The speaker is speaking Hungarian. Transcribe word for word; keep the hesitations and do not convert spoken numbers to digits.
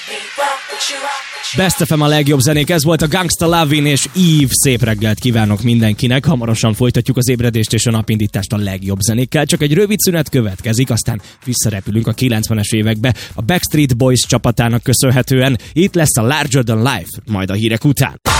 Best ef em a legjobb zenék, ez volt a Gangsta Lovin' és Eve. Szép reggelt kívánok mindenkinek. Hamarosan folytatjuk az ébredést és a napindítást a legjobb zenékkel. Csak egy rövid szünet következik, aztán visszarepülünk a kilencvenes évekbe a Backstreet Boys csapatának köszönhetően. Itt lesz a Larger Than Life, majd a hírek után.